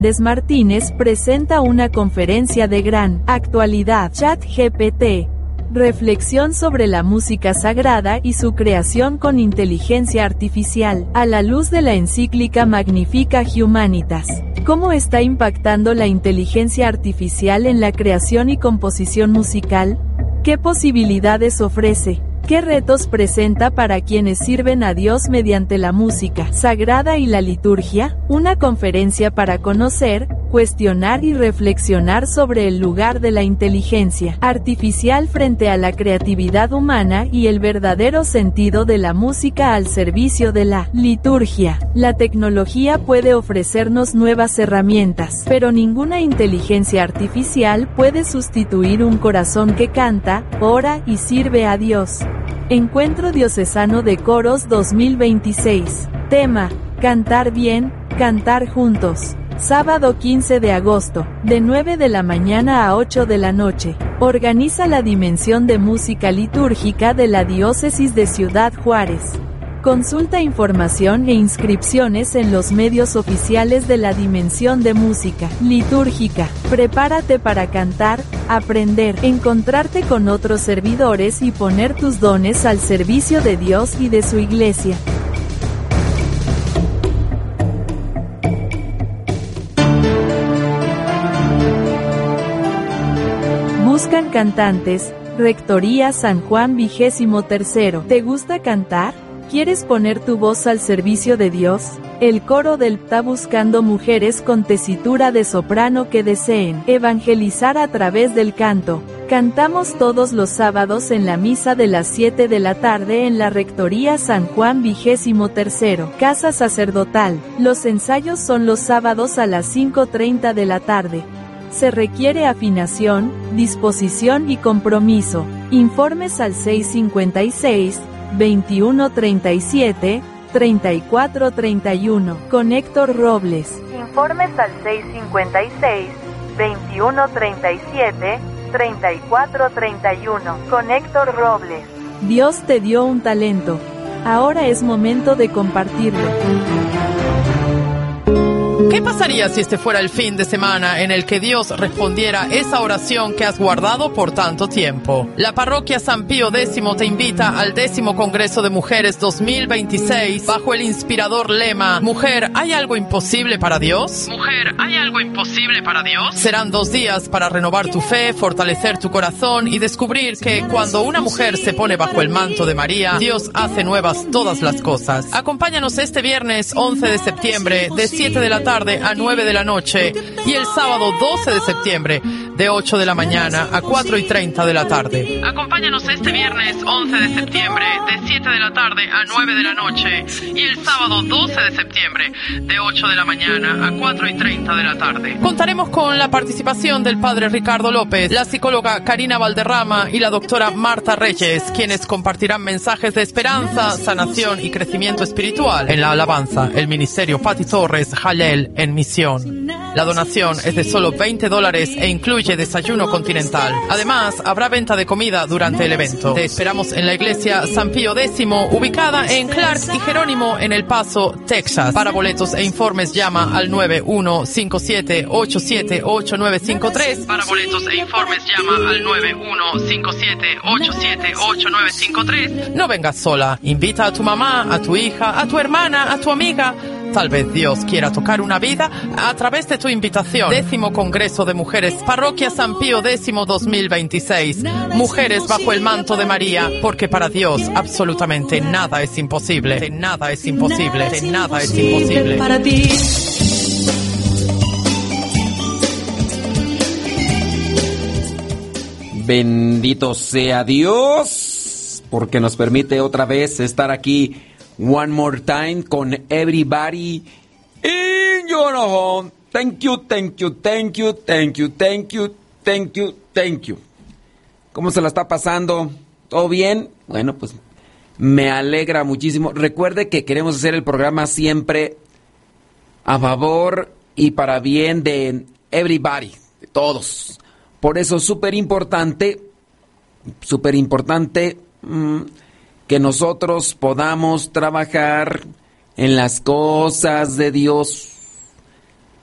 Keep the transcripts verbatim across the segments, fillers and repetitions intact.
Martínez presenta una conferencia de gran actualidad. ChatGPT. Reflexión sobre la música sagrada y su creación con inteligencia artificial, a la luz de la encíclica Magnifica Humanitas. ¿Cómo está impactando la inteligencia artificial en la creación y composición musical? ¿Qué posibilidades ofrece? ¿Qué retos presenta para quienes sirven a Dios mediante la música sagrada y la liturgia? Una conferencia para conocer, cuestionar y reflexionar sobre el lugar de la inteligencia artificial frente a la creatividad humana y el verdadero sentido de la música al servicio de la liturgia. La tecnología puede ofrecernos nuevas herramientas, pero ninguna inteligencia artificial puede sustituir un corazón que canta, ora y sirve a Dios. Encuentro Diocesano de Coros dos mil veintiséis. Tema: Cantar bien, cantar juntos. Sábado quince de agosto, de nueve de la mañana a ocho de la noche. Organiza la Dimensión de Música Litúrgica de la Diócesis de Ciudad Juárez. Consulta información e inscripciones en los medios oficiales de la Dimensión de Música Litúrgica. Prepárate para cantar, aprender, encontrarte con otros servidores y poner tus dones al servicio de Dios y de su Iglesia. Buscan cantantes. Rectoría San Juan vigésimo tercero. ¿Te gusta cantar? ¿Quieres poner tu voz al servicio de Dios? El coro del P T A buscando mujeres con tesitura de soprano que deseen evangelizar a través del canto. Cantamos todos los sábados en la misa de las siete de la tarde en la Rectoría San Juan vigésimo tercero, Casa Sacerdotal. Los ensayos son los sábados a las cinco treinta de la tarde. Se requiere afinación, disposición y compromiso. Informes al seis cincuenta y seis, veintiuno treinta y siete, treinta y cuatro treinta y uno. Con Héctor Robles. Informes al seis cincuenta y seis, veintiuno treinta y siete, treinta y cuatro treinta y uno. Con Héctor Robles. Dios te dio un talento. Ahora es momento de compartirlo. ¿Qué pasaría si este fuera el fin de semana en el que Dios respondiera esa oración que has guardado por tanto tiempo? La Parroquia San Pío X te invita al décimo Congreso de Mujeres dos mil veintiséis bajo el inspirador lema Mujer, ¿hay algo imposible para Dios? Mujer, ¿hay algo imposible para Dios? Serán dos días para renovar tu fe, fortalecer tu corazón y descubrir que cuando una mujer se pone bajo el manto de María, Dios hace nuevas todas las cosas. Acompáñanos este viernes once de septiembre de siete de la tarde a nueve de la noche y el sábado doce de septiembre de ocho de la mañana a cuatro y treinta de la tarde. Acompáñanos este viernes once de septiembre de siete de la tarde a nueve de la noche y el sábado doce de septiembre de ocho de la mañana a cuatro y treinta de la tarde. Contaremos con la participación del padre Ricardo López, la psicóloga Karina Valderrama y la doctora Marta Reyes, quienes compartirán mensajes de esperanza, sanación y crecimiento espiritual. En la alabanza, el ministerio Pati Torres Jalel en misión. La donación es de solo veinte dólares e incluye desayuno continental. Además, habrá venta de comida durante el evento. Te esperamos en la iglesia San Pío X, ubicada en Clark y Jerónimo en El Paso, Texas. Para boletos e informes llama al nueve uno cinco siete, ocho siete ocho nueve cinco tres. Para boletos e informes llama al nueve uno cinco siete, ocho siete ocho nueve cinco tres. No vengas sola. Invita a tu mamá, a tu hija, a tu hermana, a tu amiga. Tal vez Dios quiera tocar una vida a través de tu invitación. Décimo Congreso de Mujeres, Parroquia San Pío X dos mil veintiséis. Mujeres bajo el manto de María, porque para Dios absolutamente nada es imposible. Nada es imposible. Nada es imposible. Para ti. Bendito sea Dios, porque nos permite otra vez estar aquí. One more time con everybody in your home. Thank you, thank you, thank you, thank you, thank you, thank you, thank you. ¿Cómo se la está pasando? ¿Todo bien? Bueno, pues me alegra muchísimo. Recuerde que queremos hacer el programa siempre a favor y para bien de everybody, de todos. Por eso es súper importante, súper importante... Mmm, que nosotros podamos trabajar en las cosas de Dios.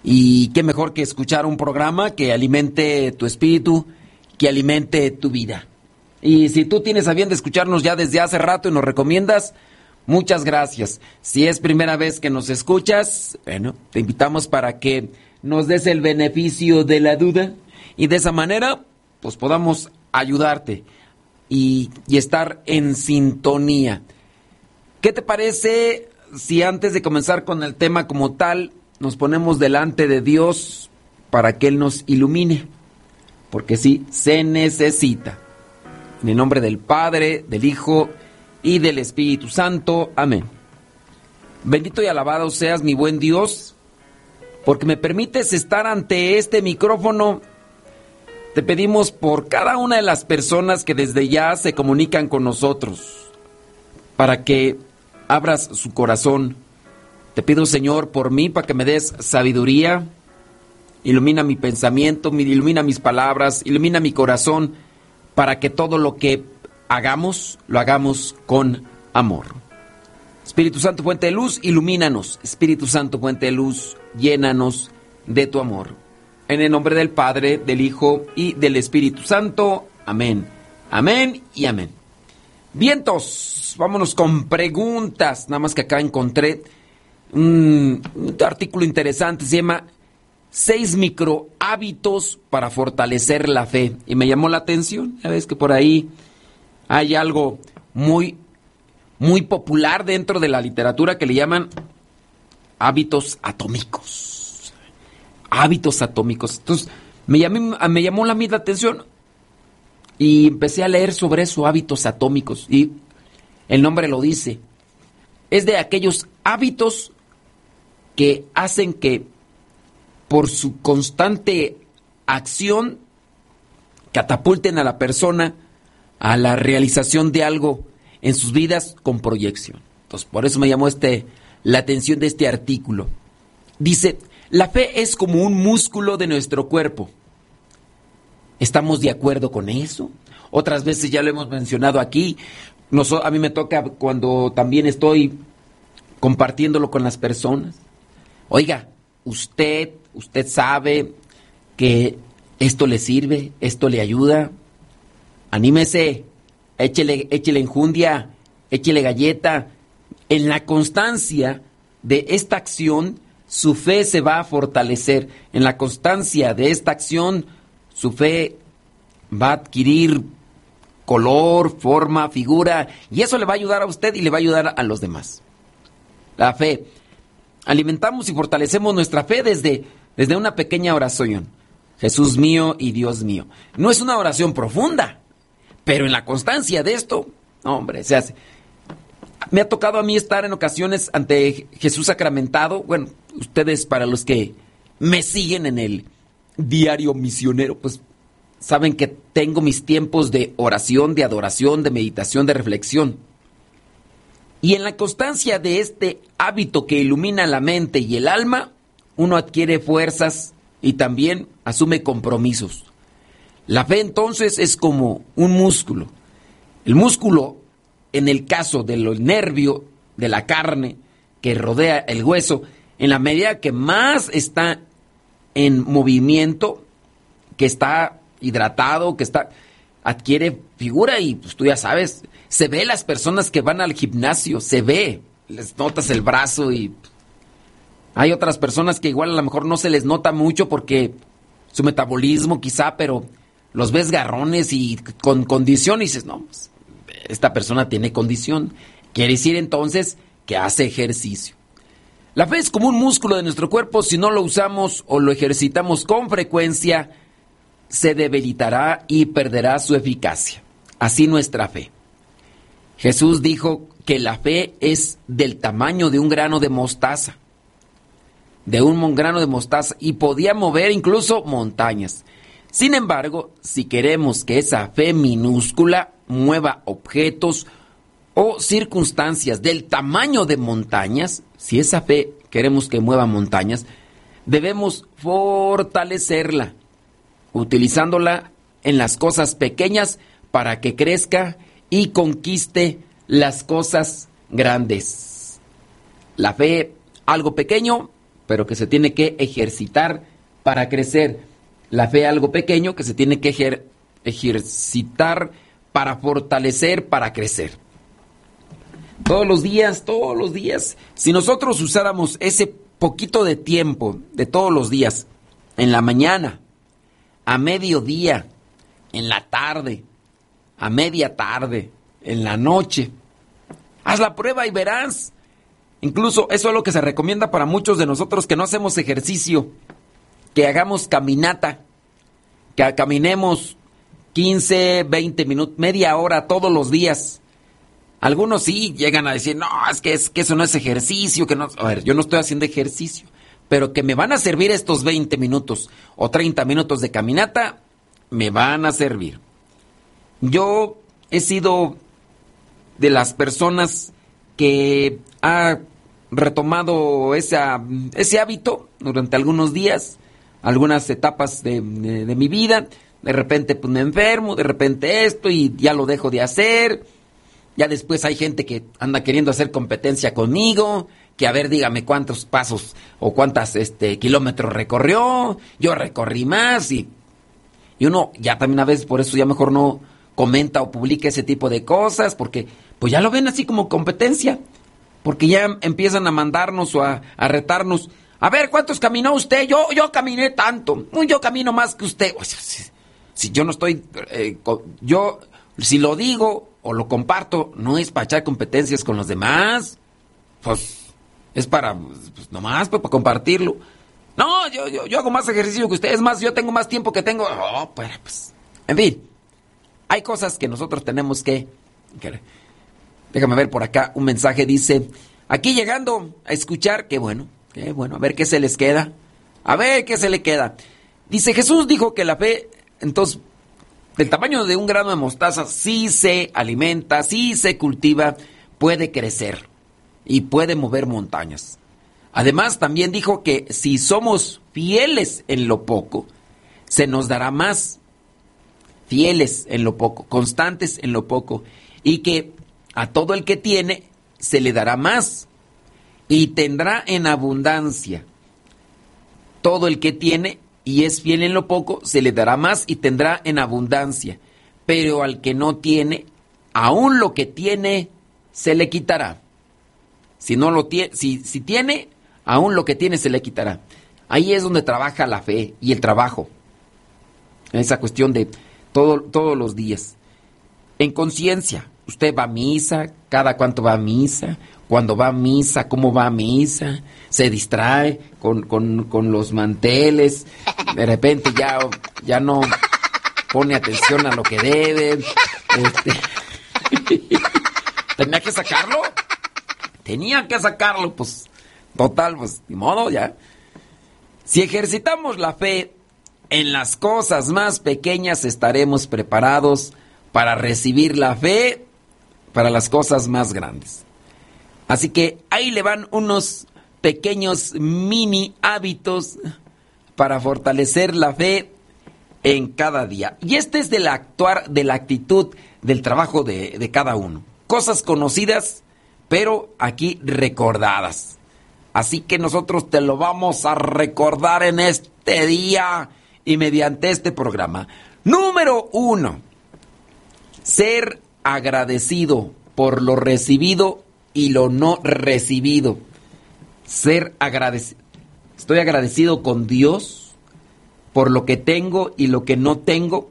Y qué mejor que escuchar un programa que alimente tu espíritu, que alimente tu vida. Y si tú tienes a bien de escucharnos ya desde hace rato y nos recomiendas, muchas gracias. Si es primera vez que nos escuchas, bueno, te invitamos para que nos des el beneficio de la duda y de esa manera pues podamos ayudarte y, y estar en sintonía. ¿Qué te parece si antes de comenzar con el tema como tal nos ponemos delante de Dios para que Él nos ilumine? Porque sí, se necesita. En el nombre del Padre, del Hijo y del Espíritu Santo. Amén. Bendito y alabado seas, mi buen Dios, porque me permites estar ante este micrófono. Te pedimos por cada una de las personas que desde ya se comunican con nosotros, para que abras su corazón. Te pido, Señor, por mí, para que me des sabiduría. Ilumina mi pensamiento, ilumina mis palabras, ilumina mi corazón, para que todo lo que hagamos, lo hagamos con amor. Espíritu Santo, fuente de luz, ilumínanos. Espíritu Santo, fuente de luz, llénanos de tu amor. En el nombre del Padre, del Hijo y del Espíritu Santo. Amén. Amén y amén. Vientos, vámonos con preguntas. Nada más que acá encontré un, un artículo interesante. Se llama Seis micro hábitos para fortalecer la fe. Y me llamó la atención. Ya ves que por ahí hay algo muy, muy popular dentro de la literatura que le llaman hábitos atómicos. Hábitos atómicos. Entonces, me, llamé, me llamó la misma atención y empecé a leer sobre eso, hábitos atómicos. Y el nombre lo dice. Es de aquellos hábitos que hacen que por su constante acción catapulten a la persona a la realización de algo en sus vidas con proyección. Entonces, por eso me llamó este, la atención de este artículo. Dice, la fe es como un músculo de nuestro cuerpo. ¿Estamos de acuerdo con eso? Otras veces ya lo hemos mencionado aquí. Nos, a mí me toca cuando también estoy compartiéndolo con las personas. Oiga, usted, usted sabe que esto le sirve, esto le ayuda. Anímese, échele, échele enjundia, échele galleta. En la constancia de esta acción, su fe se va a fortalecer. En la constancia de esta acción, su fe va a adquirir color, forma, figura, y eso le va a ayudar a usted y le va a ayudar a los demás. La fe. Alimentamos y fortalecemos nuestra fe desde, desde una pequeña oración. Jesús mío y Dios mío. No es una oración profunda, pero en la constancia de esto, hombre, se hace. Me ha tocado a mí estar en ocasiones ante Jesús sacramentado. Bueno, ustedes, para los que me siguen en el diario misionero, pues saben que tengo mis tiempos de oración, de adoración, de meditación, de reflexión. Y en la constancia de este hábito que ilumina la mente y el alma, uno adquiere fuerzas y también asume compromisos. La fe entonces es como un músculo. El músculo, en el caso del nervio, de la carne que rodea el hueso, en la medida que más está en movimiento, que está hidratado, que está, adquiere figura y pues tú ya sabes, se ve las personas que van al gimnasio, se ve, les notas el brazo y hay otras personas que igual a lo mejor no se les nota mucho porque su metabolismo quizá, pero los ves garrones y con condición y dices, no, pues, esta persona tiene condición. Quiere decir entonces que hace ejercicio. La fe es como un músculo de nuestro cuerpo, si no lo usamos o lo ejercitamos con frecuencia, se debilitará y perderá su eficacia. Así nuestra fe. Jesús dijo que la fe es del tamaño de un grano de mostaza. De un grano de mostaza y podía mover incluso montañas. Sin embargo, si queremos que esa fe minúscula mueva objetos o circunstancias del tamaño de montañas, si esa fe queremos que mueva montañas, debemos fortalecerla, utilizándola en las cosas pequeñas para que crezca y conquiste las cosas grandes. La fe, algo pequeño, pero que se tiene que ejercitar para crecer. La fe es algo pequeño que se tiene que ejer- ejercitar para fortalecer, para crecer. Todos los días, todos los días, si nosotros usáramos ese poquito de tiempo de todos los días, en la mañana, a mediodía, en la tarde, a media tarde, en la noche, haz la prueba y verás. Incluso eso es lo que se recomienda para muchos de nosotros que no hacemos ejercicio, que hagamos caminata, que caminemos quince, veinte minutos, media hora todos los días. Algunos sí llegan a decir, no, es que, es que eso no es ejercicio, que no... A ver, yo no estoy haciendo ejercicio, pero que me van a servir estos veinte minutos o treinta minutos de caminata, me van a servir. Yo he sido de las personas que ha retomado esa, ese hábito durante algunos días, algunas etapas de, de, de mi vida. De repente pues me enfermo, de repente esto y ya lo dejo de hacer. Ya después hay gente que anda queriendo hacer competencia conmigo, que a ver, dígame cuántos pasos o cuántas este, kilómetros recorrió. Yo recorrí más y, y uno ya también a veces por eso ya mejor no comenta o publica ese tipo de cosas, porque pues ya lo ven así como competencia, porque ya empiezan a mandarnos o a, a retarnos. A ver, ¿cuántos caminó usted? Yo, yo caminé tanto. Yo camino más que usted. O sea, si, si yo no estoy, eh, yo si lo digo o lo comparto, no es para echar competencias con los demás, pues es para, pues nomás pues, para compartirlo. No, yo, yo, yo hago más ejercicio que ustedes, más, yo tengo más tiempo que tengo. Oh, pues, pues, en fin, hay cosas que nosotros tenemos que, que... Déjame ver por acá, un mensaje dice, aquí llegando a escuchar, qué bueno, qué bueno, a ver qué se les queda, a ver qué se le queda. Dice, Jesús dijo que la fe, entonces, del tamaño de un grano de mostaza, sí se alimenta, sí se cultiva, puede crecer y puede mover montañas. Además, también dijo que si somos fieles en lo poco, se nos dará más. Fieles en lo poco, constantes en lo poco, y que a todo el que tiene se le dará más y tendrá en abundancia. Todo el que tiene y es fiel en lo poco, se le dará más y tendrá en abundancia. Pero al que no tiene, aún lo que tiene, se le quitará. Si no lo tiene, si, si tiene, aún lo que tiene se le quitará. Ahí es donde trabaja la fe y el trabajo. Esa cuestión de todo, todos los días. En conciencia, usted va a misa, cada cuánto va a misa, cuando va a misa, cómo va a misa, se distrae con, con, con los manteles, de repente ya, ya no pone atención a lo que debe. Este, ¿tenía que sacarlo? Tenía que sacarlo, pues, total, pues, ni modo, ya. Si ejercitamos la fe en las cosas más pequeñas, estaremos preparados para recibir la fe para las cosas más grandes. Así que ahí le van unos pequeños mini hábitos para fortalecer la fe en cada día. Y este es del actuar, de la actitud, del trabajo de, de cada uno. Cosas conocidas, pero aquí recordadas. Así que nosotros te lo vamos a recordar en este día y mediante este programa. Número uno, ser agradecido por lo recibido y lo no recibido. Ser agradecido. Estoy agradecido con Dios por lo que tengo y lo que no tengo.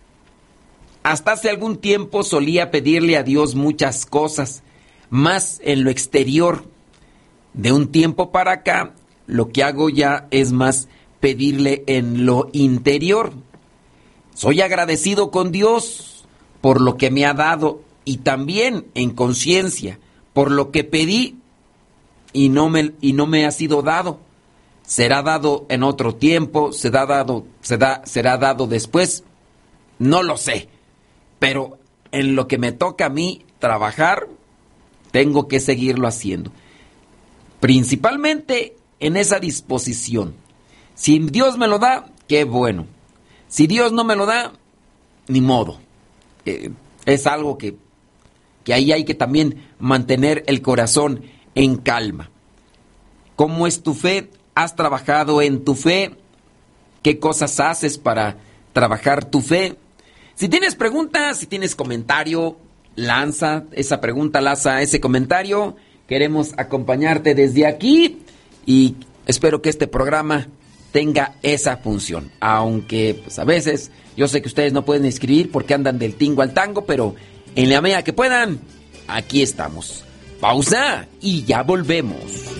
Hasta hace algún tiempo solía pedirle a Dios muchas cosas, más en lo exterior. De un tiempo para acá, lo que hago ya es más pedirle en lo interior. Soy agradecido con Dios por lo que me ha dado y también en conciencia por lo que pedí y no me, y no me ha sido dado. Será dado en otro tiempo, será dado, será, será dado después, no lo sé. Pero en lo que me toca a mí trabajar, tengo que seguirlo haciendo. Principalmente en esa disposición. Si Dios me lo da, qué bueno. Si Dios no me lo da, ni modo. Eh, es algo que, que ahí hay que también mantener el corazón en calma. ¿Cómo es tu fe? ¿Has trabajado en tu fe? ¿Qué cosas haces para trabajar tu fe? Si tienes preguntas, si tienes comentario, lanza esa pregunta, lanza ese comentario. Queremos acompañarte desde aquí y espero que este programa tenga esa función. Aunque pues, a veces yo sé que ustedes no pueden escribir porque andan del tingo al tango, pero en la medida que puedan, aquí estamos. Pausa y ya volvemos.